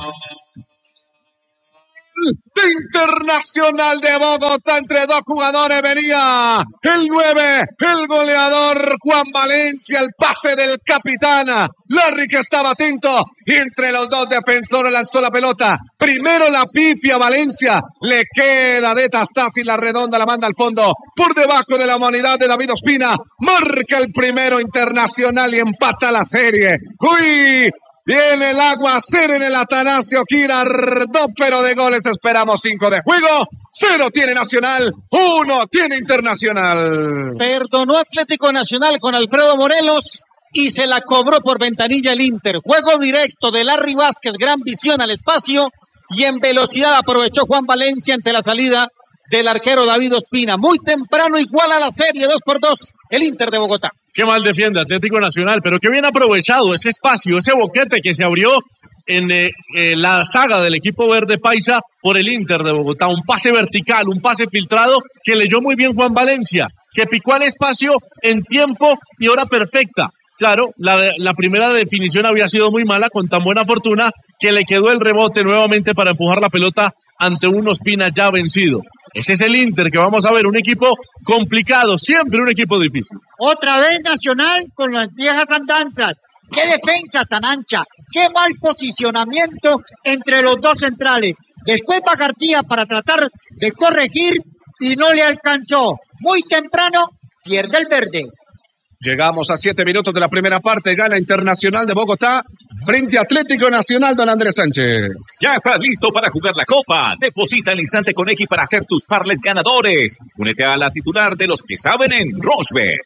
De Internacional de Bogotá, entre dos jugadores venía el 9, el goleador Juan Valencia, el pase del capitán Larry, que estaba atento, y entre los dos defensores lanzó la pelota. Primero la pifia Valencia, le queda de Tastasi, la redonda la manda al fondo, por debajo de la humanidad de David Ospina, marca el primero Internacional y empata la serie. ¡Uy! Viene el aguacero en el Atanasio Girardot, pero de goles esperamos 5 de juego. 0 tiene Nacional, 1 tiene Internacional. Perdonó Atlético Nacional con Alfredo Morelos y se la cobró por ventanilla el Inter. Juego directo de Larry Vázquez, gran visión al espacio, y en velocidad aprovechó Juan Valencia ante la salida del arquero David Ospina. Muy temprano igual a la serie, 2-2, el Inter de Bogotá. Qué mal defiende Atlético Nacional, pero qué bien aprovechado ese espacio, ese boquete que se abrió en la saga del equipo verde paisa por el Inter de Bogotá. Un pase vertical, un pase filtrado que leyó muy bien Juan Valencia, que picó al espacio en tiempo y hora perfecta. Claro, la primera definición había sido muy mala, con tan buena fortuna que le quedó el rebote nuevamente para empujar la pelota ante un Ospina ya vencido. Ese es el Inter que vamos a ver, un equipo complicado, siempre un equipo difícil. Otra vez Nacional con las viejas andanzas. ¡Qué defensa tan ancha! ¡Qué mal posicionamiento entre los dos centrales! Después va García para tratar de corregir y no le alcanzó. Muy temprano pierde el verde. Llegamos a 7 minutos de la primera parte. Gana Internacional de Bogotá frente a Atlético Nacional, don Andrés Sánchez. Ya estás listo para jugar la Copa. Deposita al instante con X para hacer tus parlays ganadores. Únete a la titular de los que saben en Rochebet.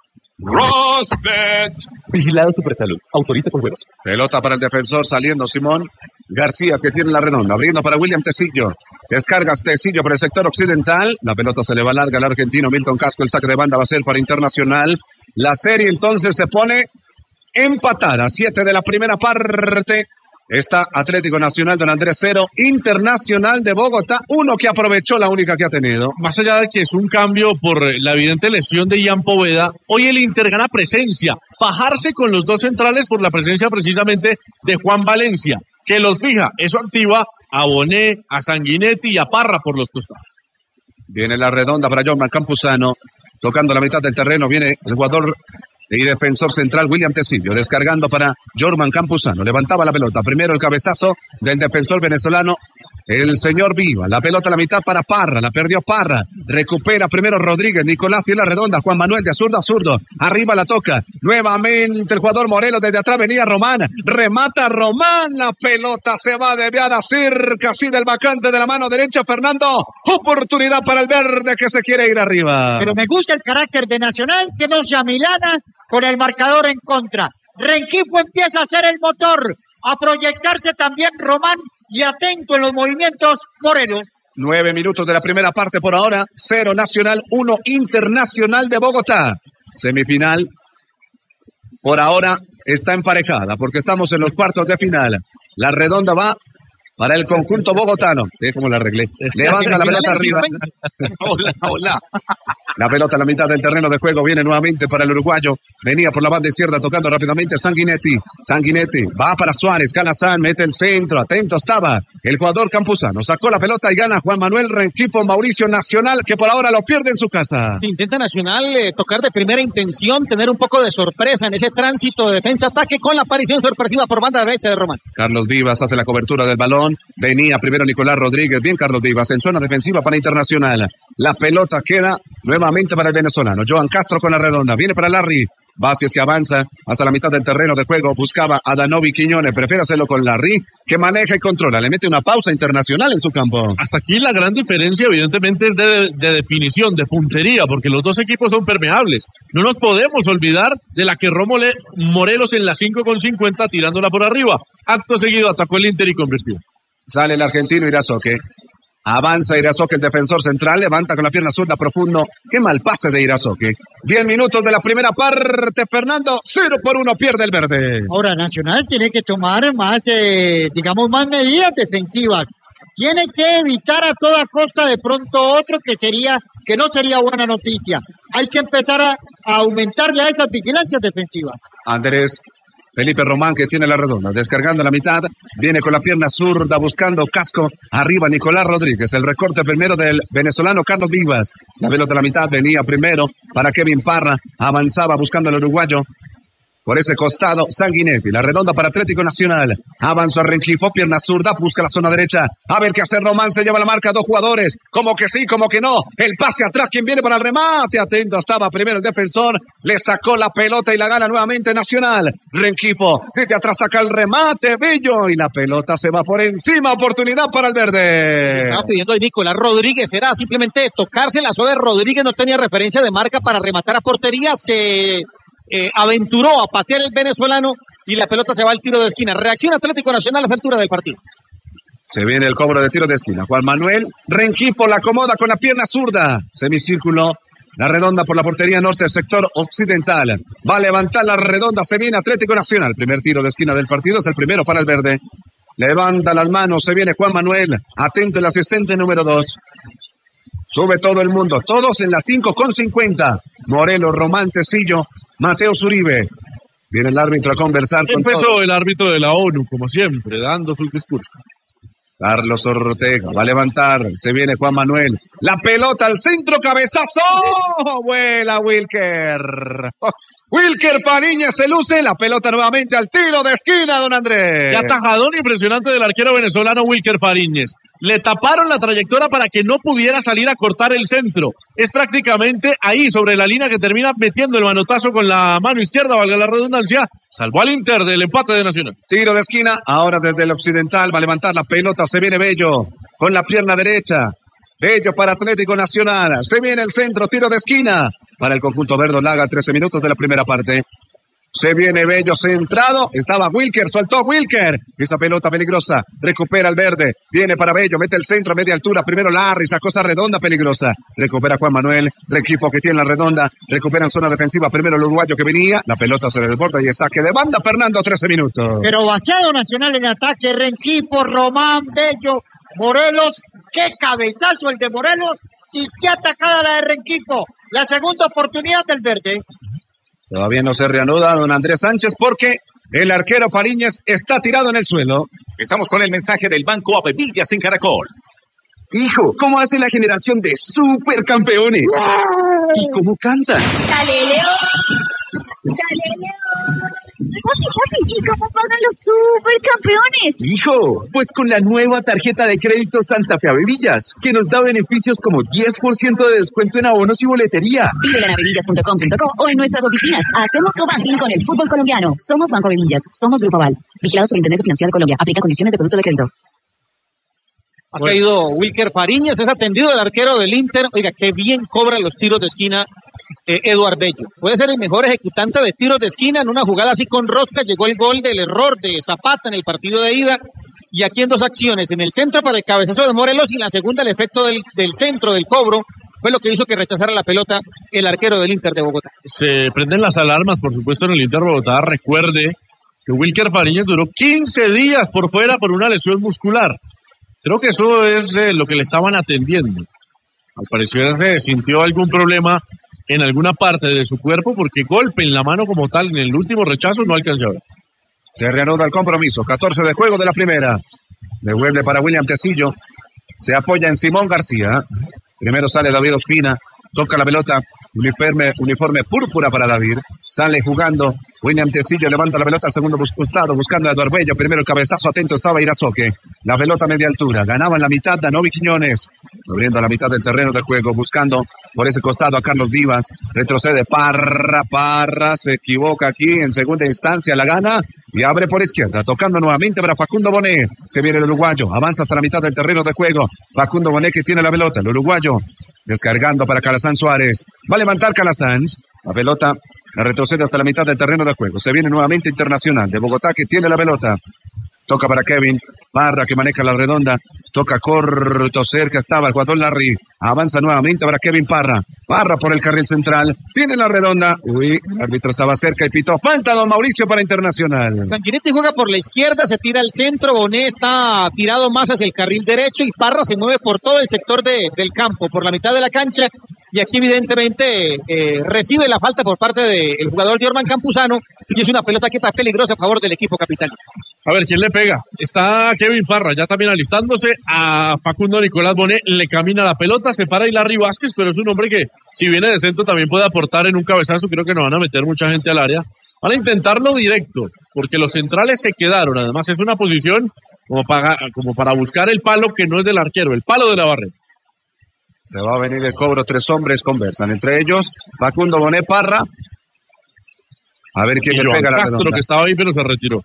Rochebet. Vigilado Supersalud. Autoriza con juegos. Pelota para el defensor saliendo Simón García, que tiene la redonda. Abriendo para William Tecillo. Descargas Tecillo por el sector occidental. La pelota se le va larga al argentino Milton Casco. El saque de banda va a ser para Internacional. La serie entonces se pone empatada. 7 de la primera parte. Está Atlético Nacional, don Andrés 0, Internacional de Bogotá 1, que aprovechó la única que ha tenido. Más allá de que es un cambio por la evidente lesión de Ian Poveda, hoy el Inter gana presencia, fajarse con los dos centrales por la presencia precisamente de Juan Valencia, que los fija. Eso activa a Bonet, a Sanguinetti y a Parra por los costados. Viene la redonda para Jorman Campuzano, tocando la mitad del terreno, viene el jugador y defensor central William Tecillo, descargando para Jorman Campuzano, levantaba la pelota, primero el cabezazo del defensor venezolano, el señor Viva, la pelota a la mitad para Parra, la perdió Parra, recupera primero Rodríguez, Nicolás tiene la redonda, Juan Manuel de zurdo a zurdo, arriba la toca, nuevamente el jugador Morelos, desde atrás venía Román, remata Román, la pelota se va desviada cerca así del vacante de la mano derecha, Fernando, oportunidad para el verde que se quiere ir arriba. Pero me gusta el carácter de Nacional, que no se amilana con el marcador en contra. Rengifo empieza a ser el motor, a proyectarse también Román y atento en los movimientos Morelos. 9 minutos de la primera parte por ahora, 0 Nacional, 1 Internacional de Bogotá. Semifinal, por ahora está emparejada porque estamos en los cuartos de final. La redonda va para el conjunto bogotano. Sí, como la arreglé. Levanta la pelota arriba. Hola. La pelota a la mitad del terreno de juego viene nuevamente para el uruguayo. Venía por la banda izquierda tocando rápidamente Sanguinetti. Sanguinetti va para Suárez. Calazán mete el centro. Atento estaba el jugador Campuzano. Sacó la pelota y gana Juan Manuel Rengifo Mauricio Nacional, que por ahora lo pierde en su casa. Se intenta Nacional tocar de primera intención, tener un poco de sorpresa en ese tránsito de defensa-ataque con la aparición sorpresiva por banda derecha de Román. Carlos Vivas hace la cobertura del balón. Venía primero Nicolás Rodríguez. Bien Carlos Vivas en zona defensiva para Internacional. La pelota queda nuevamente para el venezolano. Joan Castro con la redonda. Viene para Larry. Vázquez que avanza hasta la mitad del terreno de juego. Buscaba a Danovi Quiñones. Prefiere hacerlo con Larry, que maneja y controla. Le mete una pausa Internacional en su campo. Hasta aquí la gran diferencia evidentemente es de definición, de puntería, porque los dos equipos son permeables. No nos podemos olvidar de la que Morelos en la 5,50 tirándola por arriba. Acto seguido atacó el Inter y convirtió. Sale el argentino Irazoque. Avanza Irazoque, el defensor central, levanta con la pierna zurda profundo. Qué mal pase de Irazoque. 10 minutos de la primera parte, Fernando, 0-1 pierde el verde. Ahora Nacional tiene que tomar más, más medidas defensivas. Tiene que evitar a toda costa de pronto otro que no sería buena noticia. Hay que empezar a aumentarle a esas vigilancias defensivas. Andrés, Felipe Román que tiene la redonda, descargando la mitad, viene con la pierna zurda buscando casco, arriba Nicolás Rodríguez, el recorte primero del venezolano Carlos Vivas, la pelota a la mitad venía primero para Kevin Parra, avanzaba buscando al uruguayo. Por ese costado, Sanguinetti, la redonda para Atlético Nacional. Avanzó Rengifo, pierna zurda, busca la zona derecha. A ver qué hace Román, se lleva la marca, dos jugadores. Como que sí, como que no. El pase atrás, quien viene para el remate. Atento, estaba primero el defensor. Le sacó la pelota y la gana nuevamente Nacional. Rengifo, desde atrás saca el remate, Bello. Y la pelota se va por encima. Oportunidad para el verde. Estaba pidiendo ahí Nicolás Rodríguez. Era simplemente tocarse la suave. Rodríguez no tenía referencia de marca para rematar a portería. Se aventuró a patear el venezolano y la pelota se va al tiro de esquina. Reacción Atlético Nacional a esa altura del partido. Se viene el cobro de tiro de esquina. Juan Manuel Rengifo la acomoda con la pierna zurda. Semicírculo. La redonda por la portería norte, sector occidental. Va a levantar la redonda. Se viene Atlético Nacional. Primer tiro de esquina del partido. Es el primero para el verde. Levanta las manos. Se viene Juan Manuel. Atento el asistente número 2. Sube todo el mundo. Todos en la 5:50. Morelos, Román, Tecillo, Mateo Zuribe. Viene el árbitro a conversar con Empezó todos. el árbitro de la ONU, como siempre, dando sus discursos. Carlos Ortega va a levantar. Se viene Juan Manuel. La pelota al centro, cabezazo. Vuela Wilker. Wilker Fariñez se luce. La pelota nuevamente al tiro de esquina, don Andrés. Y atajadón impresionante del arquero venezolano Wilker Fariñez. Le taparon la trayectoria para que no pudiera salir a cortar el centro. Es prácticamente ahí, sobre la línea, que termina metiendo el manotazo con la mano izquierda, valga la redundancia. Salvó al Inter del empate de Nacional. Tiro de esquina. Ahora desde el occidental va a levantar la pelota. Se viene Bello con la pierna derecha. Bello para Atlético Nacional. Se viene el centro. Tiro de esquina para el conjunto verdolaga. 13 minutos de la primera parte. Se viene Bello centrado. Estaba Wilker. Soltó Wilker. Esa pelota peligrosa. Recupera el verde. Viene para Bello. Mete el centro a media altura. Primero Larry. Esa cosa redonda peligrosa. Recupera Juan Manuel. Rengifo que tiene la redonda. Recupera en zona defensiva. Primero el uruguayo que venía. La pelota se desborda y es saque de banda. Fernando, 13 minutos. Pero vaciado Nacional en ataque. Rengifo, Román, Bello, Morelos. ¡Qué cabezazo el de Morelos! Y qué atacada la de Rengifo. La segunda oportunidad del verde. Todavía no se reanuda don Andrés Sánchez porque el arquero Fariñez está tirado en el suelo. Estamos con el mensaje del Banco Avevillas en Caracol. Hijo, ¿cómo hace la generación de supercampeones? ¿Y cómo cantan? ¡Dale, León! ¡Dale, León! Papi, ¿y cómo pagan los supercampeones? Hijo, pues con la nueva tarjeta de crédito Santa Fe Avevillas, que nos da beneficios como 10% de descuento en abonos y boletería. Pídela en avevillas.com.co o en nuestras oficinas. Hacemos co-banking con el fútbol colombiano. Somos Banco Avevillas. Somos Grupo Aval. Vigilado Superintendencia Financiera de Colombia. Aplica condiciones de producto de crédito. Ha caído Wilker Fariñez, es atendido el arquero del Inter. Oiga, qué bien cobra los tiros de esquina Eduard Bello. Puede ser el mejor ejecutante de tiros de esquina. En una jugada así con rosca llegó el gol del error de Zapata en el partido de ida. Y aquí en dos acciones, en el centro para el cabezazo de Morelos y en la segunda el efecto del centro, del cobro, fue lo que hizo que rechazara la pelota el arquero del Inter de Bogotá. Se prenden las alarmas, por supuesto, en el Inter Bogotá. Recuerde que Wilker Fariñez duró 15 días por fuera por una lesión muscular. Creo que eso es lo que le estaban atendiendo. Al parecer se sintió algún problema en alguna parte de su cuerpo porque golpe en la mano como tal en el último rechazo no alcanzó a ver. Se reanuda el compromiso. 14 de juego de la primera. Devuelve para William Tecillo. Se apoya en Simón García. Primero sale David Ospina. Toca la pelota. Uniforme púrpura para David. Sale jugando. William Tecillo levanta la pelota al segundo costado buscando a Eduard Bello. Primero el cabezazo, atento estaba Irazoque. La pelota a media altura. Ganaba en la mitad Danovi Quiñones. Abriendo la mitad del terreno de juego. Buscando por ese costado a Carlos Vivas. Retrocede Parra. Se equivoca aquí en segunda instancia. La gana y abre por izquierda. Tocando nuevamente para Facundo Bonet. Se viene el uruguayo. Avanza hasta la mitad del terreno de juego. Facundo Bonet que tiene la pelota. El uruguayo descargando para Calazán Suárez. Va a levantar Calazán. La pelota la retrocede hasta la mitad del terreno de juego. Se viene nuevamente Internacional de Bogotá que tiene la pelota. Toca para Kevin Parra que maneja la redonda. Toca corto, cerca estaba el jugador Larry. Avanza nuevamente para Kevin Parra. Parra por el carril central. Tiene la redonda. Uy, el árbitro estaba cerca y pitó. Falta don Mauricio para Internacional. Sanguinetti juega por la izquierda, se tira al centro. Bonet está tirado más hacia el carril derecho y Parra se mueve por todo el sector del campo, por la mitad de la cancha. y aquí evidentemente recibe la falta por parte del jugador Jorman Campuzano y es una pelota que está peligrosa a favor del equipo capital. A ver, ¿quién le pega? Está Kevin Parra, ya también alistándose. A Facundo Nicolás Bonet le camina la pelota, se para Larry Vázquez, pero es un hombre que, si viene de centro, también puede aportar en un cabezazo. Creo que no van a meter mucha gente al área. Van a intentarlo directo, porque los centrales se quedaron. Además, es una posición como para buscar el palo que no es del arquero, el palo de la barrera. Se va a venir el cobro, 3 hombres conversan, entre ellos Facundo Bonet Parra. A ver quién le pega la Castro, redonda. que estaba ahí, pero se retiró.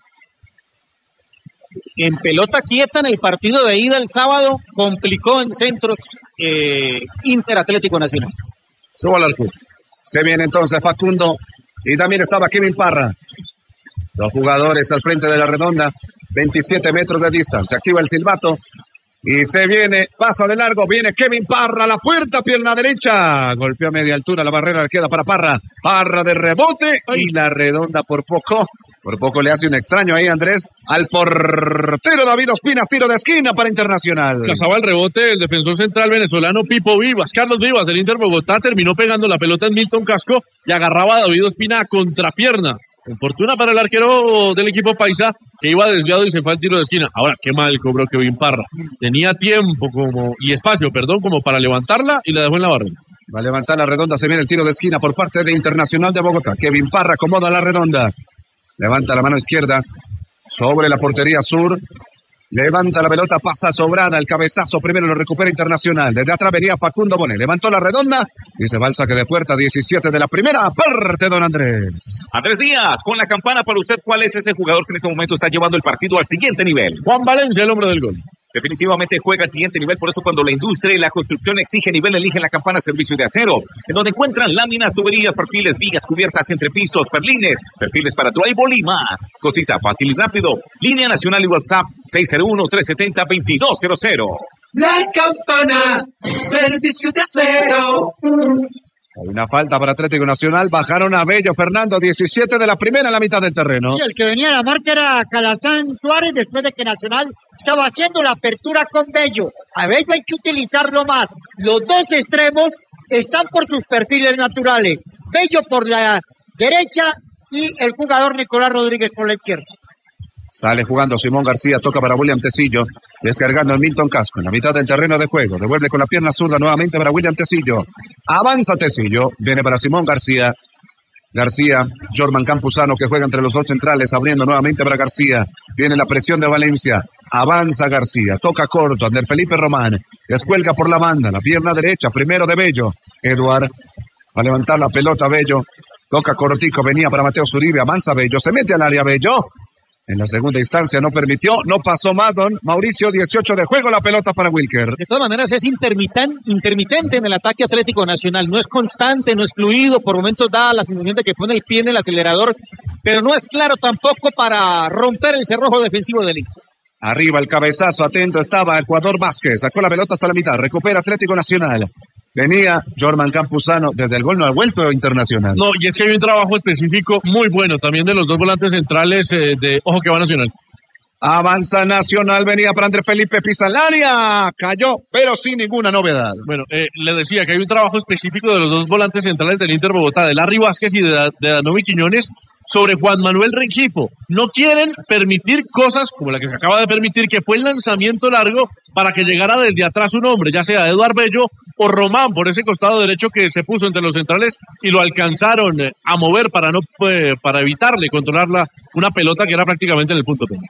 En pelota quieta en el partido de ida el sábado, complicó en centros Inter Atlético Nacional. Se va al arco. Se viene entonces Facundo y también estaba Kevin Parra. Los jugadores al frente de la redonda, 27 metros de distancia. Activa el silbato y se viene, pasa de largo, viene Kevin Parra a la puerta, pierna derecha. Golpeó a media altura, la barrera queda para Parra. Parra de rebote y la redonda por poco le hace un extraño ahí, Andrés, al portero David Ospinas, tiro de esquina para Internacional. Cazaba el rebote el defensor central venezolano Pipo Vivas, Carlos Vivas del Inter Bogotá, terminó pegando la pelota en Milton Casco y agarraba a David Ospina a contrapierna. Con fortuna para el arquero del equipo paisa, que iba desviado y se fue al tiro de esquina. Ahora, qué mal cobró Kevin Parra. Tenía tiempo espacio como para levantarla y la dejó en la barrera. Va a levantar la redonda, se viene el tiro de esquina por parte de Internacional de Bogotá. Kevin Parra acomoda la redonda. Levanta la mano izquierda sobre la portería sur. Levanta la pelota, pasa sobrada, el cabezazo primero lo recupera Internacional. Desde atrás venía Facundo Bonet, levantó la redonda y se va al saque de puerta, 17 de la primera parte, don Andrés. Andrés Díaz, con la campana para usted, ¿cuál es ese jugador que en este momento está llevando el partido al siguiente nivel? Juan Valencia, el hombre del gol. Definitivamente juega al siguiente nivel, por eso cuando la industria y la construcción exige nivel, eligen la campana Servicio de Acero, en donde encuentran láminas, tuberías, perfiles, vigas, cubiertas, entrepisos, perlines, perfiles para drywall y más. Cotiza fácil y rápido. Línea nacional y WhatsApp 601-370-2200. La campana, Servicio de Acero. Hay una falta para Atlético Nacional, bajaron a Bello Fernando, 17 de la primera en la mitad del terreno. Sí, el que venía a la marca era Calazán Suárez después de que Nacional estaba haciendo la apertura con Bello. A Bello hay que utilizarlo más. Los dos extremos están por sus perfiles naturales. Bello por la derecha y el jugador Nicolás Rodríguez por la izquierda. Sale jugando Simón García, toca para William Tecillo, descargando el Milton Casco en la mitad del terreno de juego. Devuelve con la pierna zurda nuevamente para William Tecillo. Avanza Tecillo, viene para Simón García. García, Jorman Campuzano que juega entre los dos centrales, abriendo nuevamente para García. Viene la presión de Valencia. Avanza García, toca corto, Ander Felipe Román. Descuelga por la banda, la pierna derecha, primero de Bello. Eduard va a levantar la pelota Bello. Toca cortico, venía para Mateo Zuribe, avanza Bello, se mete al área Bello. En la segunda instancia no permitió, no pasó más, don Mauricio, 18 de juego, la pelota para Wilker. De todas maneras es intermitente en el ataque Atlético Nacional, no es constante, no es fluido, por momentos da la sensación de que pone el pie en el acelerador, pero no es claro tampoco para romper el cerrojo defensivo del Inter. Arriba el cabezazo, atento estaba Ecuador Vázquez, sacó la pelota hasta la mitad, recupera Atlético Nacional. Venía Jorman Campuzano, desde el gol no ha vuelto Internacional. No, y es que hay un trabajo específico muy bueno también de los dos volantes centrales de Ojo que va Nacional. Avanza Nacional, venía para Andrés Felipe, pisa el área, cayó, pero sin ninguna novedad. Bueno, le decía que hay un trabajo específico de los dos volantes centrales del Inter Bogotá, de Larry Vázquez y de Danovi Quiñones, sobre Juan Manuel Rengifo. No quieren permitir cosas como la que se acaba de permitir, que fue el lanzamiento largo para que llegara desde atrás un hombre, ya sea Eduard Bello o Román, por ese costado derecho que se puso entre los centrales y lo alcanzaron a mover para evitarle controlar una pelota que era prácticamente en el punto penal.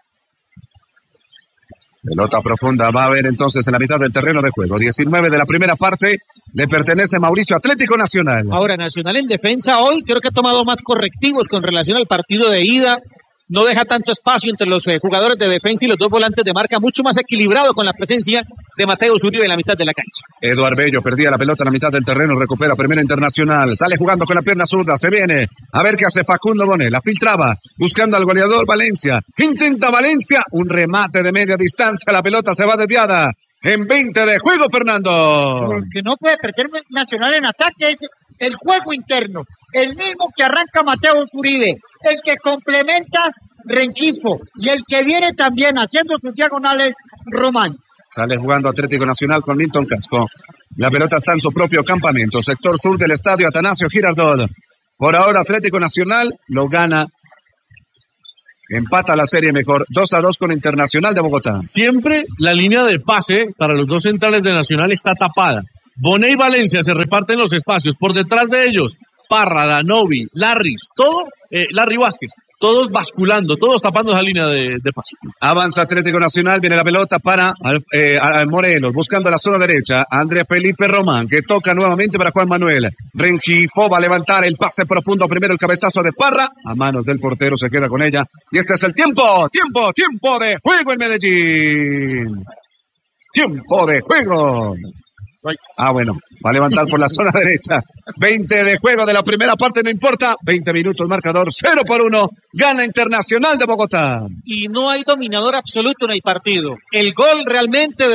Pelota profunda va a haber entonces en la mitad del terreno de juego. 19 de la primera parte le pertenece Mauricio Atlético Nacional. Ahora Nacional en defensa hoy creo que ha tomado más correctivos con relación al partido de ida. No deja tanto espacio entre los jugadores de defensa y los dos volantes de marca, mucho más equilibrado con la presencia de Mateo Zuribe en la mitad de la cancha. Eduard Bello perdía la pelota en la mitad del terreno, recupera primera Internacional, sale jugando con la pierna zurda, se viene, a ver qué hace Facundo Bonet, la filtraba, buscando al goleador Valencia, intenta Valencia, un remate de media distancia, la pelota se va desviada, en 20 de juego Fernando. Lo que no puede perder Nacional en ataque es el juego interno, el mismo que arranca Mateo Zuribe, el que complementa Rengifo y el que viene también haciendo sus diagonales Román. Sale jugando Atlético Nacional con Milton Casco. La pelota está en su propio campamento, sector sur del estadio Atanasio Girardot. Por ahora Atlético Nacional lo gana. Empata la serie mejor, 2-2 con Internacional de Bogotá. Siempre la línea de pase para los dos centrales de Nacional está tapada. Bonet y Valencia se reparten los espacios. Por detrás de ellos, Parra, Danovi, Larris, Larry Vázquez. Todos basculando, todos tapando esa línea de pase. Avanza Atlético Nacional, viene la pelota para Morelos, buscando la zona derecha. André Felipe Román, que toca nuevamente para Juan Manuel. Rengifo va a levantar el pase profundo. Primero el cabezazo de Parra, a manos del portero, se queda con ella. Y este es el tiempo de juego en Medellín. Tiempo de juego. Bueno, va a levantar por la zona derecha. 20 de juego de la primera parte, no importa. 20 minutos, marcador 0-1. Gana Internacional de Bogotá. Y no hay dominador absoluto en el partido. El gol realmente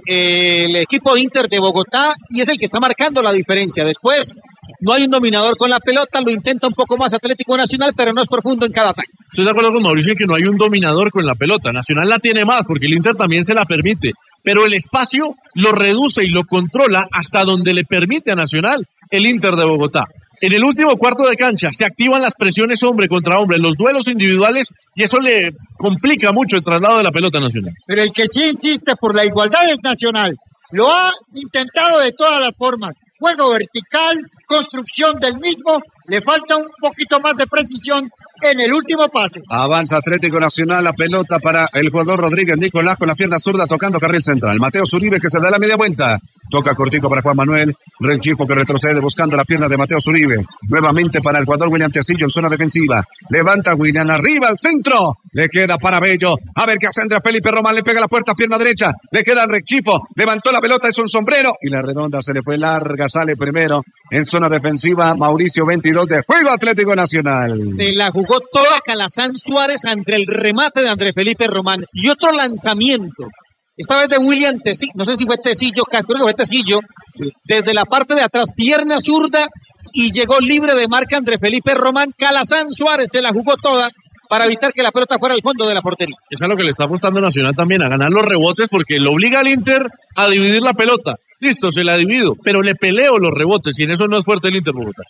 del equipo Inter de Bogotá y es el que está marcando la diferencia. Después no hay un dominador con la pelota, lo intenta un poco más Atlético Nacional, pero no es profundo en cada ataque. Estoy de acuerdo con Mauricio en que no hay un dominador con la pelota. Nacional la tiene más porque el Inter también se la permite, pero el espacio lo reduce y lo controla hasta donde le permite a Nacional el Inter de Bogotá. En el último cuarto de cancha se activan las presiones hombre contra hombre, los duelos individuales, y eso le complica mucho el traslado de la pelota a Nacional. Pero el que sí insiste por la igualdad es Nacional. Lo ha intentado de todas las formas. Juego vertical, construcción del mismo, le falta un poquito más de precisión en el último pase. Avanza Atlético Nacional, la pelota para el jugador Rodríguez Nicolás con la pierna zurda tocando carril central. Mateo Zuribe que se da la media vuelta. Toca cortico para Juan Manuel. Rengifo que retrocede buscando la pierna de Mateo Zuribe. Nuevamente para el jugador William Tecillo en zona defensiva. Levanta William arriba al centro. Le queda para Bello. A ver qué hace André Felipe Román. Le pega la puerta, pierna derecha. Le queda Rengifo. Levantó la pelota, es un sombrero. Y la redonda se le fue larga. Sale primero en zona defensiva. Mauricio 22 de juego Atlético Nacional. Se la jugó toda Calazán Suárez ante el remate de André Felipe Román. Y otro lanzamiento. Esta vez de William Tecillo, no sé si fue Tecillo, creo que fue Tecillo, desde la parte de atrás, pierna zurda, y llegó libre de marca André Felipe Román. Calazán Suárez se la jugó toda para evitar que la pelota fuera al fondo de la portería. Eso es lo que le está apostando Nacional también, a ganar los rebotes, porque lo obliga al Inter a dividir la pelota. Listo, se la divido, pero le peleo los rebotes, y en eso no es fuerte el Inter Bogotá.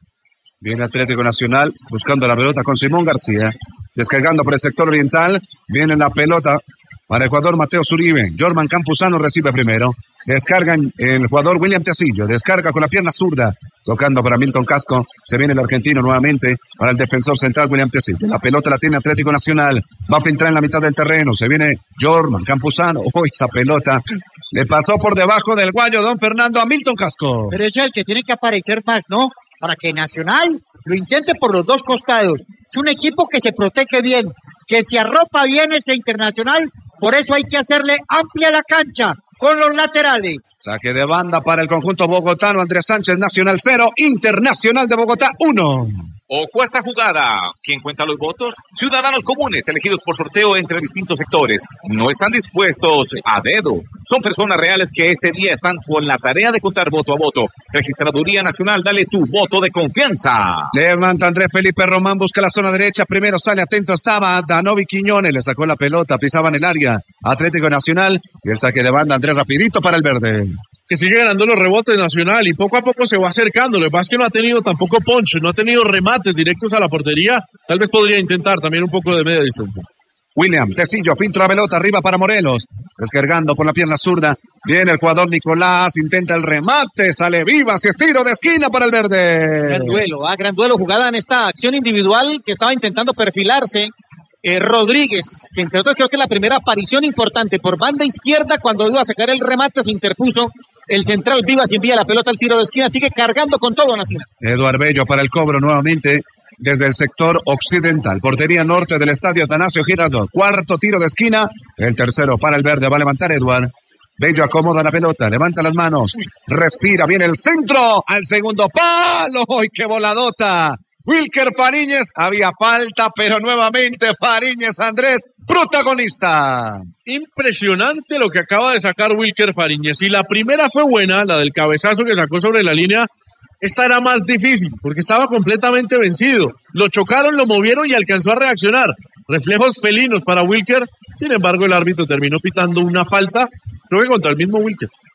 Viene Atlético Nacional buscando la pelota con Simón García. Descargando por el sector oriental. Viene la pelota para el jugador Mateo Zuribe. Jorman Campuzano recibe primero. Descargan el jugador William Tecillo. Descarga con la pierna zurda. Tocando para Milton Casco. Se viene el argentino nuevamente para el defensor central William Tecillo. La pelota la tiene Atlético Nacional. Va a filtrar en la mitad del terreno. Se viene Jorman Campuzano. Esa pelota le pasó por debajo del guayo don Fernando a Milton Casco. Pero es el que tiene que aparecer más, ¿no? Para que Nacional lo intente por los dos costados. Es un equipo que se protege bien, que se arropa bien este Internacional, por eso hay que hacerle amplia la cancha con los laterales. Saque de banda para el conjunto bogotano. Andrés Sánchez, Nacional 0, Internacional de Bogotá 1. Ojo a esta jugada. ¿Quién cuenta los votos? Ciudadanos comunes elegidos por sorteo entre distintos sectores. No están dispuestos a dedo. Son personas reales que ese día están con la tarea de contar voto a voto. Registraduría Nacional, dale tu voto de confianza. Levanta Andrés Felipe Román, busca la zona derecha. Primero sale, atento estaba Danovi Quiñones. Le sacó la pelota, pisaban el área. Atlético Nacional. Y el saque de banda, Andrés rapidito para el verde. Que sigue ganando los rebotes Nacional y poco a poco se va acercando. Lo que pasa es que no ha tenido tampoco punch, no ha tenido remates directos a la portería. Tal vez podría intentar también un poco de media distancia. William Tecillo filtra pelota arriba para Morelos. Descargando por la pierna zurda. Viene el jugador Nicolás, intenta el remate, sale Vivas y estiro de esquina para el verde. Gran duelo, jugada en esta acción individual que estaba intentando perfilarse. Rodríguez, que entre otros creo que la primera aparición importante por banda izquierda, cuando iba a sacar el remate se interpuso el central Vivas y envía la pelota al tiro de esquina, sigue cargando con todo Nacional. Eduard Bello para el cobro nuevamente desde el sector occidental, portería norte del estadio Atanasio Girardot. Cuarto tiro de esquina, el tercero para el verde, va a levantar Eduard. Bello acomoda la pelota, levanta las manos, respira, viene el centro, al segundo palo, ¡ay, qué voladota! Wilker Fariñez, había falta, pero nuevamente Fariñez, Andrés, protagonista. Impresionante lo que acaba de sacar Wilker Fariñez. Si la primera fue buena, la del cabezazo que sacó sobre la línea, esta era más difícil, porque estaba completamente vencido. Lo chocaron, lo movieron y alcanzó a reaccionar. Reflejos felinos para Wilker. Sin embargo, el árbitro terminó pitando una falta, creo que contra el mismo Wilker.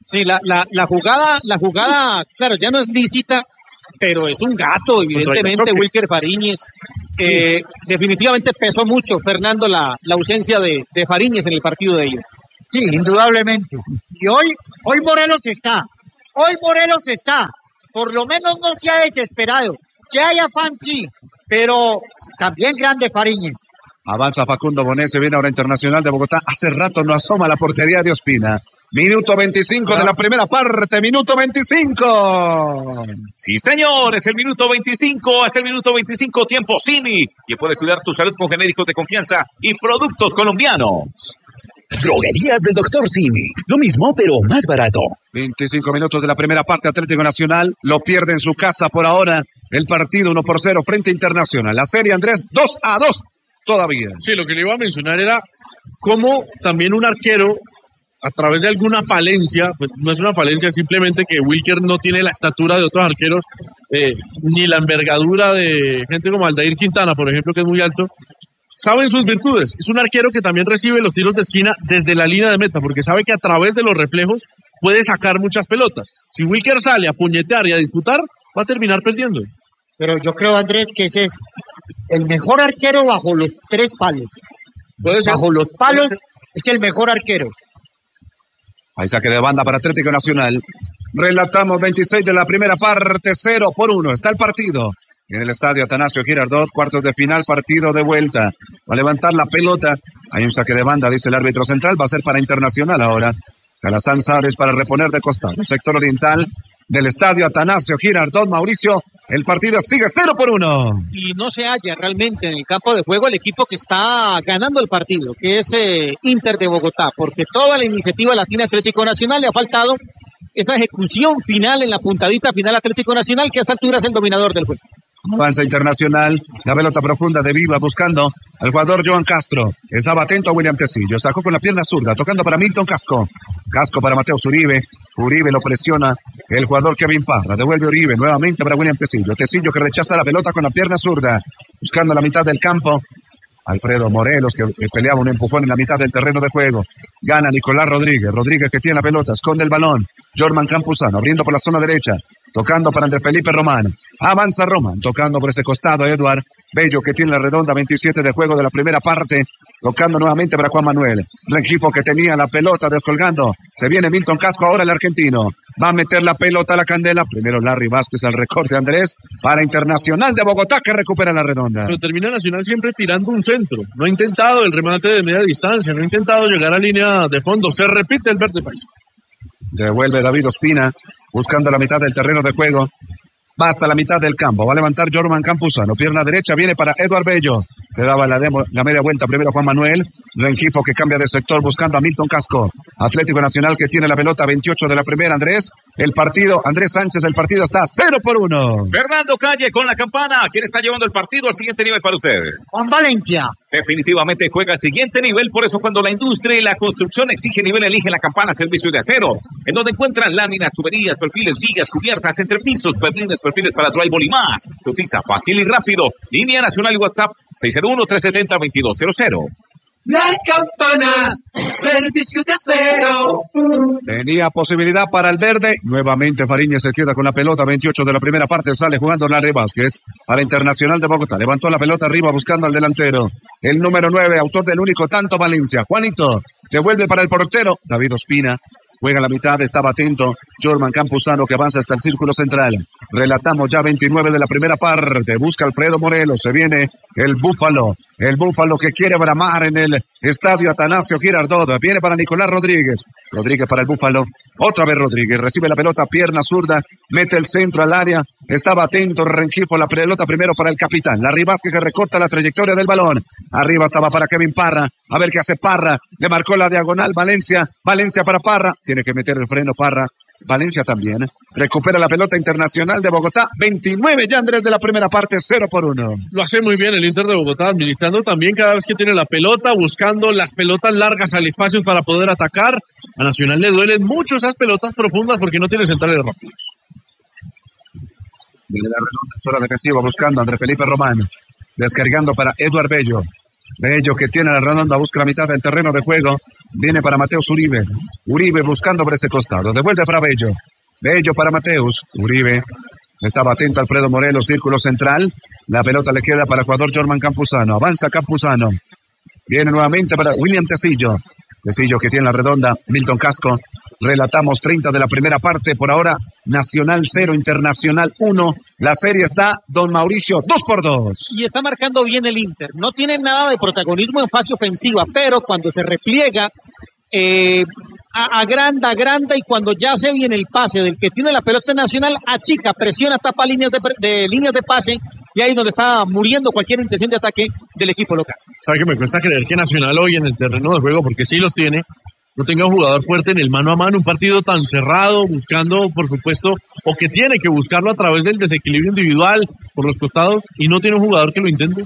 Sí, la jugada, claro, ya no es lícita, pero es un gato, evidentemente, Wilker Fariñez. Sí. Definitivamente pesó mucho, Fernando, la ausencia de Fariñez en el partido de ida. Sí, indudablemente. Y hoy Morelos está. Por lo menos no se ha desesperado. Que haya afán, sí, pero también grande Fariñez. Avanza Facundo Bonet, se viene ahora Internacional de Bogotá. Hace rato no asoma la portería de Ospina. Minuto 25 de la primera parte, minuto 25. Sí, señor, es el minuto 25, tiempo Simi. Y puede cuidar tu salud con genéricos de confianza y productos colombianos. Droguerías del Dr. Simi. Lo mismo, pero más barato. 25 minutos de la primera parte, Atlético Nacional lo pierde en su casa por ahora. El partido 1-0 frente a Internacional. La serie, Andrés, 2-2 todavía. Sí, lo que le iba a mencionar era cómo también un arquero, a través de alguna falencia, pues no es una falencia, simplemente que Wilker no tiene la estatura de otros arqueros, ni la envergadura de gente como Aldair Quintana, por ejemplo, que es muy alto. Saben sus virtudes. Es un arquero que también recibe los tiros de esquina desde la línea de meta, porque sabe que a través de los reflejos puede sacar muchas pelotas. Si Wilker sale a puñetear y a disputar, va a terminar perdiendo. Pero yo creo, Andrés, que ese es el mejor arquero bajo los 3 palos. ¿Puede ser? Bajo los palos es el mejor arquero. Hay saque de banda para Atlético Nacional. Relatamos 26 de la primera parte, 0-1. Está el partido en el estadio Atanasio Girardot, cuartos de final, partido de vuelta. Va a levantar la pelota. Hay un saque de banda, dice el árbitro central. Va a ser para Internacional ahora. Calazán Sáenz para reponer de costado. Sector oriental del estadio Atanasio Girardot. Mauricio, el partido sigue 0-1. Y no se halla realmente en el campo de juego el equipo que está ganando el partido, que es Inter de Bogotá, porque toda la iniciativa la tiene Atlético Nacional. Le ha faltado esa ejecución final en la puntadita final Atlético Nacional, que a esta altura es el dominador del juego. Avanza Internacional, la pelota profunda de Viva buscando al jugador Joan Castro. Estaba atento a William Tecillo, sacó con la pierna zurda, tocando para Milton Casco. Casco para Mateus Uribe. Uribe lo presiona el jugador Kevin Parra. Devuelve Uribe nuevamente para William Tecillo. Tecillo que rechaza la pelota con la pierna zurda, buscando la mitad del campo. Alfredo Morelos que peleaba un empujón en la mitad del terreno de juego. Gana Nicolás Rodríguez. Rodríguez que tiene la pelota, esconde el balón. Jorman Campuzano abriendo por la zona derecha. Tocando para Andrés Felipe Román. Avanza Román, tocando por ese costado Eduard Bello que tiene la redonda 27 de juego de la primera parte. Tocando nuevamente para Juan Manuel. Rengifo que tenía la pelota descolgando. Se viene Milton Casco ahora el argentino. Va a meter la pelota a la candela. Primero Larry Vázquez al recorte Andrés. Para Internacional de Bogotá que recupera la redonda. Pero termina Nacional siempre tirando un centro. No ha intentado el remate de media distancia. No ha intentado llegar a línea de fondo. Se repite el verde país. Devuelve David Ospina. Buscando la mitad del terreno de juego. Va hasta la mitad del campo. Va a levantar Jorman Campuzano. Pierna derecha viene para Eduard Bello. Se daba la media vuelta primero Juan Manuel. Rengifo que cambia de sector buscando a Milton Casco. Atlético Nacional que tiene la pelota 28 de la primera. Andrés, el partido, Andrés Sánchez, el partido está 0-1. Fernando Calle con la campana. ¿Quién está llevando el partido al siguiente nivel para usted? Juan Valencia. Definitivamente juega al siguiente nivel, por eso cuando la industria y la construcción exige nivel, elige la campana Servicio de Acero, en donde encuentran láminas, tuberías, perfiles, vigas, cubiertas, entrepisos, perfiles para drywall y más. Se utiliza fácil y rápido. Línea nacional y WhatsApp 601-370-2200. La campana, Servicio de Acero. Tenía posibilidad para el verde. Nuevamente Fariñez se queda con la pelota. 28 de la primera parte. Sale jugando Larry Vázquez para Internacional de Bogotá. Levantó la pelota arriba buscando al delantero. El número 9, autor del único tanto Valencia. Juanito. Devuelve para el portero. David Ospina. Juega la mitad, estaba atento. Jorman Campuzano que avanza hasta el círculo central. Relatamos ya 29 de la primera parte. Busca Alfredo Morelos. Se viene el Búfalo. El Búfalo que quiere bramar en el estadio Atanasio Girardot. Viene para Nicolás Rodríguez. Rodríguez para el Búfalo. Otra vez Rodríguez. Recibe la pelota, pierna zurda. Mete el centro al área. Estaba atento Rengifo. La pelota primero para el capitán. Larry Vázquez que recorta la trayectoria del balón. Arriba estaba para Kevin Parra. A ver qué hace Parra. Le marcó la diagonal Valencia. Valencia para Parra. Tiene que meter el freno Parra. Valencia también. Recupera la pelota Internacional de Bogotá. 29 ya Andrés de la primera parte. 0-1. Lo hace muy bien el Inter de Bogotá, administrando también cada vez que tiene la pelota, buscando las pelotas largas al espacio para poder atacar. A Nacional le duelen mucho esas pelotas profundas porque no tiene centrales rápidos. Viene la redonda, zona defensiva buscando a Andrés Felipe Román. Descargando para Eduard Bello. Bello que tiene la redonda, busca la mitad del terreno de juego. Viene para Mateus Uribe. Uribe buscando por ese costado. Devuelve para Bello. Bello para Mateus. Uribe. Estaba atento Alfredo Morelos, círculo central. La pelota le queda para el jugador Jorman Campuzano. Avanza Campuzano. Viene nuevamente para William Tecillo. Tecillo que tiene la redonda. Milton Casco. Relatamos 30 de la primera parte. Por ahora, Nacional 0, Internacional 1. La serie está, don Mauricio, 2-2. Y está marcando bien el Inter. No tiene nada de protagonismo en fase ofensiva, pero cuando se repliega, agranda y cuando ya se viene el pase del que tiene la pelota Nacional, achica, presiona, tapa líneas de pase, y ahí es donde está muriendo cualquier intención de ataque del equipo local. ¿Sabe que me cuesta creer que Nacional hoy en el terreno de juego, porque sí los tiene, no tenga un jugador fuerte en el mano a mano, un partido tan cerrado, buscando, por supuesto, o que tiene que buscarlo a través del desequilibrio individual por los costados, y no tiene un jugador que lo intente?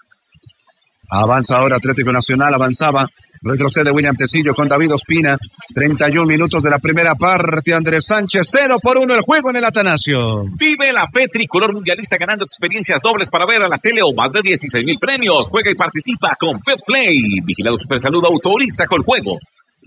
Avanza ahora Atlético Nacional, avanzaba. Retrocede William Tecillo con David Ospina. 31 minutos de la primera parte. Andrés Sánchez, 0-1 el juego en el Atanasio. Vive la P tricolor mundialista ganando experiencias dobles para ver a la Sele o más de 16,000 premios. Juega y participa con Betplay. Vigilado Supersalud, autoriza con el juego.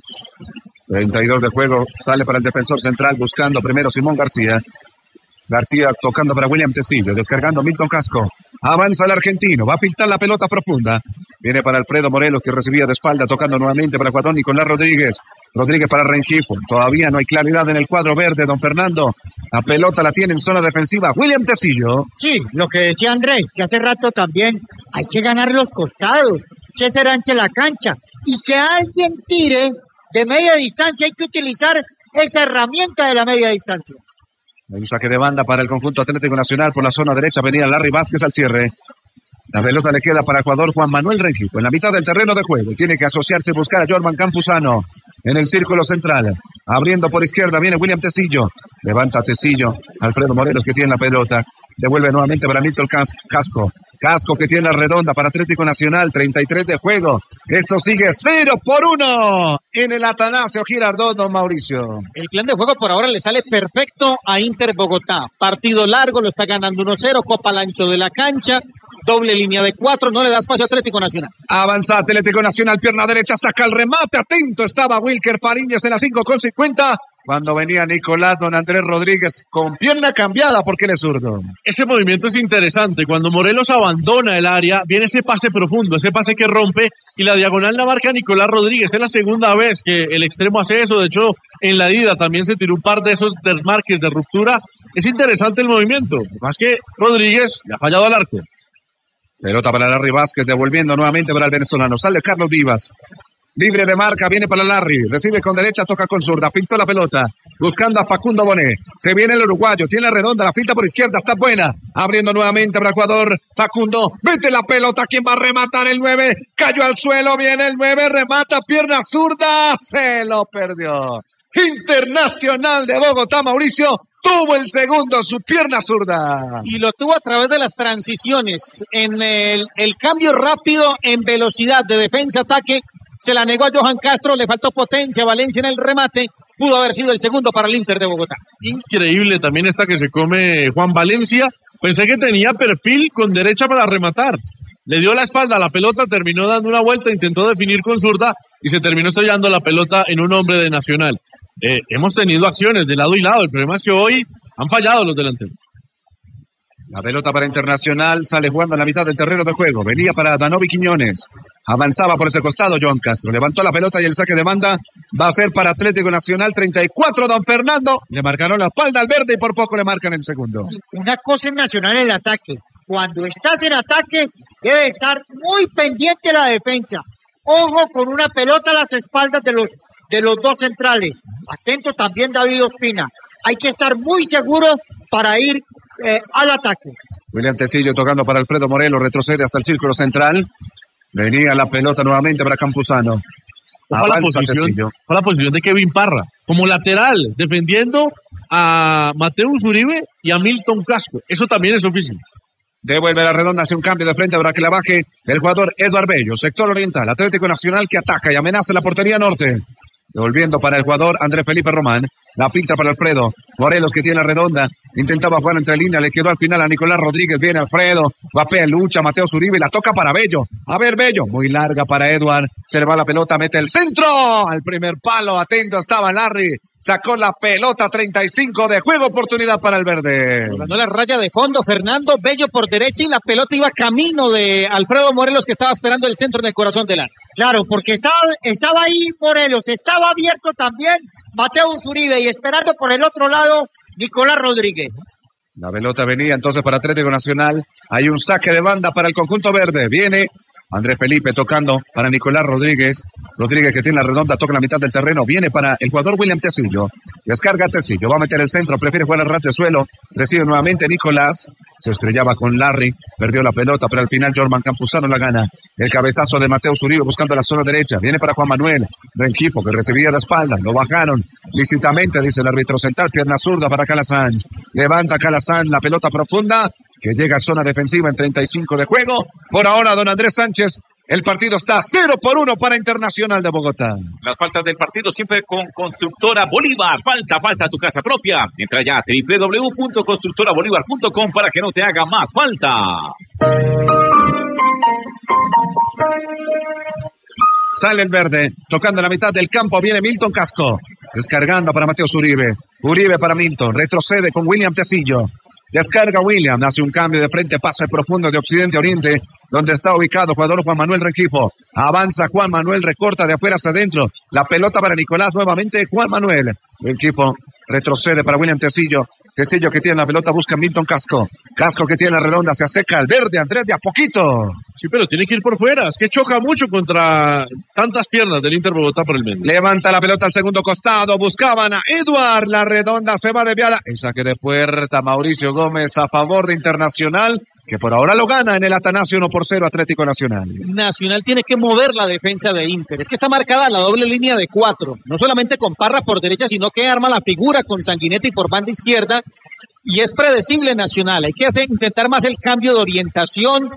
32 de juego, sale para el defensor central buscando primero Simón García. García tocando para William Tecillo, descargando Milton Casco. Avanza el argentino, va a filtrar la pelota profunda. Viene para Alfredo Morelos que recibía de espalda, tocando nuevamente para Juan Nicolás Rodríguez. Rodríguez para Rengifo. Todavía no hay claridad en el cuadro verde, don Fernando. La pelota la tiene en zona defensiva William Tecillo. Sí, lo que decía Andrés, que hace rato también hay que ganar los costados, que se ranche la cancha y que alguien tire de media distancia. Hay que utilizar esa herramienta de la media distancia. Un saque de banda para el conjunto Atlético Nacional por la zona derecha. Venía Larry Vázquez al cierre. La pelota le queda para el jugador Juan Manuel Rengifo en la mitad del terreno de juego. Tiene que asociarse y buscar a Jorman Campuzano en el círculo central. Abriendo por izquierda viene William Tecillo. Levanta Tecillo. Alfredo Morelos que tiene la pelota. Devuelve nuevamente para Milton Casco. Casco que tiene la redonda para Atlético Nacional. 33 de juego. Esto sigue 0-1 en el Atanasio Girardot, don Mauricio. El plan de juego por ahora le sale perfecto a Inter Bogotá. Partido largo, lo está ganando 1-0. Copa al ancho de la cancha. Doble línea de 4, no le da espacio a Atlético Nacional. Avanza Atlético Nacional, pierna derecha, saca el remate. Atento estaba Wilker Fariñas en la 5:50. Cuando venía Nicolás don Andrés Rodríguez con pierna cambiada porque él es zurdo. Ese movimiento es interesante. Cuando Morelos abandona el área, viene ese pase profundo, ese pase que rompe y la diagonal la marca Nicolás Rodríguez. Es la segunda vez que el extremo hace eso. De hecho, en la ida también se tiró un par de esos desmarques de ruptura. Es interesante el movimiento. Más que Rodríguez le ha fallado al arco. Pelota para Larry Vázquez, devolviendo nuevamente para el venezolano. Sale Carlos Vivas. Libre de marca, viene para Larry. Recibe con derecha, toca con zurda. Filtró la pelota. Buscando a Facundo Bonet. Se viene el uruguayo. Tiene la redonda, la filtra por izquierda. Está buena. Abriendo nuevamente para el jugador Facundo. Mete la pelota. ¿Quién va a rematar el 9? Cayó al suelo. Viene el 9. Remata. Pierna zurda. Se lo perdió. Internacional de Bogotá, Mauricio. Tuvo el segundo, su pierna zurda. Y lo tuvo a través de las transiciones. En el cambio rápido en velocidad de defensa-ataque. Se la negó a Johan Castro, le faltó potencia a Valencia en el remate. Pudo haber sido el segundo para el Inter de Bogotá. Increíble también esta que se come Juan Valencia. Pensé que tenía perfil con derecha para rematar. Le dio la espalda a la pelota, terminó dando una vuelta, intentó definir con zurda y se terminó estrellando la pelota en un hombre de Nacional. Hemos tenido acciones de lado y lado. El problema es que hoy han fallado los delanteros. La pelota para Internacional, sale jugando en la mitad del terreno de juego. Venía para Danovi Quiñones. Avanzaba por ese costado Johan Castro. Levantó la pelota y el saque de banda va a ser para Atlético Nacional. 34, don Fernando. Le marcaron la espalda al verde y por poco le marcan el segundo. Sí, una cosa es Nacional el ataque. Cuando estás en ataque, debe estar muy pendiente la defensa. Ojo con una pelota a las espaldas de los dos centrales. Atento también David Ospina. Hay que estar muy seguro para ir al ataque. William Tecillo tocando para Alfredo Morelos, retrocede hasta el círculo central. Venía la pelota nuevamente para Campuzano. Para la posición de Kevin Parra, como lateral, defendiendo a Mateus Uribe y a Milton Casco. Eso también es oficio. Devuelve la redonda, hace un cambio de frente para que la baje el jugador Eduard Bello, sector oriental. Atlético Nacional que ataca y amenaza la portería norte. Devolviendo para el jugador Andrés Felipe Román. La filtra para Alfredo Morelos que tiene la redonda. Intentaba jugar entre líneas, le quedó al final a Nicolás Rodríguez. Viene Alfredo, guapea, lucha, Mateo Zuribe, la toca para Bello. A ver, Bello, muy larga para Edward. Se le va la pelota, mete el centro. Al primer palo, atento estaba Larry. Sacó la pelota, 35 de juego, oportunidad para el verde. Ganó la raya de fondo, Fernando Bello por derecha y la pelota iba camino de Alfredo Morelos, que estaba esperando el centro en el corazón del área. Claro, porque estaba ahí Morelos, estaba abierto también Mateo Zuribe y esperando por el otro lado Nicolás Rodríguez. La pelota venía entonces para Atlético Nacional. Hay un saque de banda para el conjunto verde. Viene Andrés Felipe tocando para Nicolás Rodríguez. Rodríguez, que tiene la redonda, toca la mitad del terreno. Viene para el jugador William Tecillo. Descarga Tecillo, va a meter el centro, prefiere jugar al ras de suelo. Recibe nuevamente Nicolás. Se estrellaba con Larry, perdió la pelota, pero al final Jorman Campuzano la gana. El cabezazo de Mateo Zuribe buscando la zona derecha. Viene para Juan Manuel Rengifo, que recibía de espalda. Lo bajaron lícitamente, dice el árbitro central. Pierna zurda para Calazán. Levanta Calazán la pelota profunda, que llega a zona defensiva en 35 de juego. Por ahora, don Andrés Sánchez, el partido está 0-1 para Internacional de Bogotá. Las faltas del partido siempre con Constructora Bolívar. Falta tu casa propia. Entra ya a www.constructorabolívar.com para que no te haga más falta. Sale el verde, tocando la mitad del campo, viene Milton Casco. Descargando para Mateo Zuribe. Uribe para Milton, retrocede con William Tecillo. Descarga William, hace un cambio de frente, pase profundo de occidente a oriente, donde está ubicado jugador Juan Manuel Rengifo. Avanza Juan Manuel, recorta de afuera hacia adentro. La pelota para Nicolás, nuevamente Juan Manuel. Rengifo retrocede para William Tecillo. Tecillo, que tiene la pelota, busca Milton Casco. Casco, que tiene la redonda, se acerca al verde, Andrés, de a poquito. Sí, pero tiene que ir por fuera. Es que choca mucho contra tantas piernas del Inter Bogotá por el medio. Levanta la pelota al segundo costado. Buscaban a Edward. La redonda se va desviada. El saque de puerta, Mauricio Gómez a favor de Internacional, que por ahora lo gana en el Atanasio 1-0 Atlético Nacional. Nacional tiene que mover la defensa de Inter. Es que está marcada la doble línea de 4. No solamente con Parra por derecha, sino que arma la figura con Sanguinetti por banda izquierda. Y es predecible Nacional. Hay que intentar más el cambio de orientación,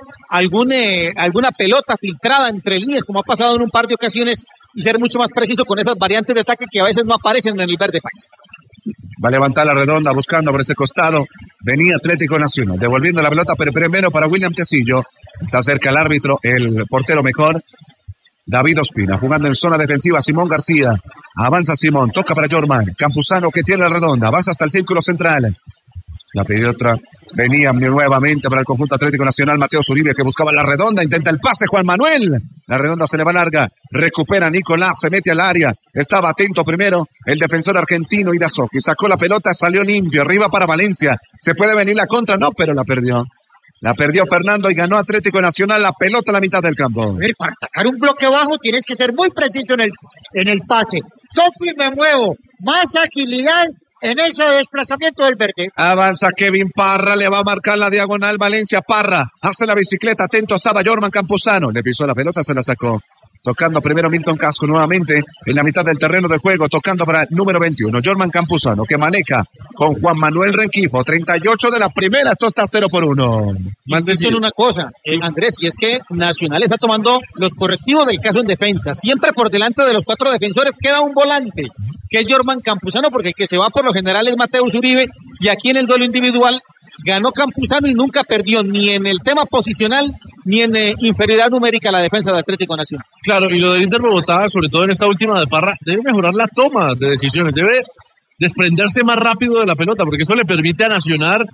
alguna pelota filtrada entre líneas, como ha pasado en un par de ocasiones, y ser mucho más preciso con esas variantes de ataque que a veces no aparecen en el verde país. Va a levantar la redonda buscando por ese costado. Venía Atlético Nacional, devolviendo la pelota, pero primero para William Tecillo. Está cerca el árbitro, el portero mejor, David Ospina, jugando en zona defensiva, Simón García. Avanza Simón, toca para Jorman. Campuzano, que tiene la redonda, avanza hasta el círculo central. La pelota venía nuevamente para el conjunto Atlético Nacional. Mateo Zuribe, que buscaba la redonda, intenta el pase Juan Manuel. La redonda se le va larga, recupera Nicolás, se mete al área. Estaba atento primero el defensor argentino Irazoki. Sacó la pelota, salió limpio, arriba para Valencia. Se puede venir la contra, no, pero la perdió. La perdió Fernando y ganó Atlético Nacional la pelota a la mitad del campo. A ver, para atacar un bloque bajo tienes que ser muy preciso en el pase. Toco y me muevo. Más agilidad en ese desplazamiento del verde. Avanza Kevin Parra, le va a marcar la diagonal Valencia. Parra hace la bicicleta, atento estaba Jorman Campuzano. Le pisó la pelota, se la sacó. Tocando primero Milton Casco nuevamente en la mitad del terreno de juego, tocando para el número 21, Jorman Campuzano, que maneja con Juan Manuel Rengifo, 38 de la primera, esto está 0-1. Insisto en una cosa, Andrés, y es que Nacional está tomando los correctivos del caso en defensa. Siempre por delante de los 4 defensores queda un volante, que es Jorman Campuzano, porque el que se va por lo general es Mateo Zuribe, y aquí en el duelo individual ganó Campuzano y nunca perdió ni en el tema posicional ni en inferioridad numérica la defensa de Atlético Nacional. Claro, y lo del Inter Bogotá, sobre todo en esta última de Parra, debe mejorar la toma de decisiones, debe desprenderse más rápido de la pelota, porque eso le permite a Nacional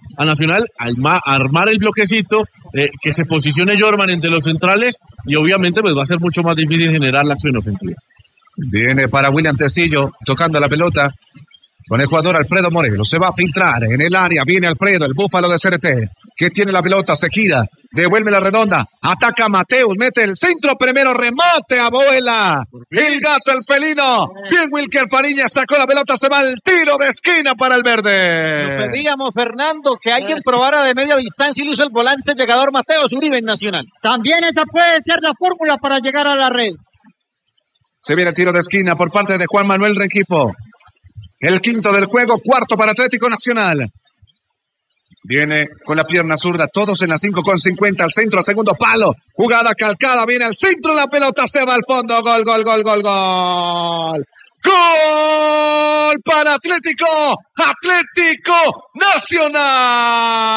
armar el bloquecito, que se posicione Jorman entre los centrales, y obviamente pues va a ser mucho más difícil generar la acción ofensiva. Viene para William Tecillo, tocando la pelota con el jugador Alfredo Morelos. Se va a filtrar en el área. Viene Alfredo, el búfalo de CRT, que tiene la pelota, se gira, devuelve la redonda, ataca Mateus, mete el centro, primero remate, abuela. El gato, el felino. Bien, Wilker Fariña sacó la pelota, se va al tiro de esquina para el verde. Lo pedíamos, Fernando, que alguien probara de media distancia y lo hizo el volante llegador Mateo Zuribe en Nacional. También esa puede ser la fórmula para llegar a la red. Se viene el tiro de esquina por parte de Juan Manuel Rengifo. El quinto del juego, cuarto para Atlético Nacional. Viene con la pierna zurda, todos en la 5:50, al centro, al segundo palo. Jugada calcada, viene al centro, la pelota se va al fondo. Gol, gol, gol, gol, gol. Gol para Atlético Nacional.